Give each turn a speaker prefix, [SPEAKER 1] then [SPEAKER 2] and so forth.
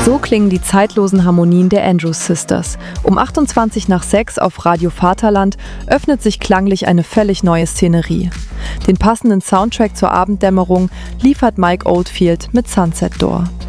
[SPEAKER 1] So klingen die zeitlosen Harmonien der Andrews Sisters. Um 6:28 auf Radio Vaterland öffnet sich klanglich eine völlig neue Szenerie. Den passenden Soundtrack zur Abenddämmerung liefert Mike Oldfield mit Sunset Door.